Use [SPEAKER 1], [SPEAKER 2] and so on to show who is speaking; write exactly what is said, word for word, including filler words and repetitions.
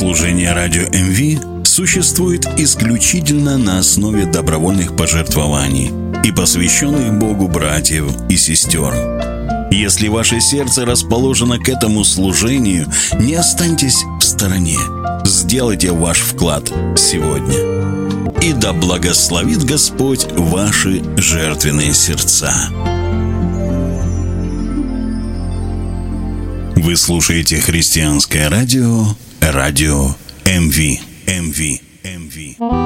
[SPEAKER 1] Служение радио эм ви существует исключительно на основе добровольных пожертвований и посвященных Богу братьев и сестер. Если ваше сердце расположено к этому служению, не останьтесь в стороне. Сделайте ваш вклад сегодня. И да благословит Господь ваши жертвенные сердца. Вы слушаете христианское радио, радио эм ви, эм ви, эм ви.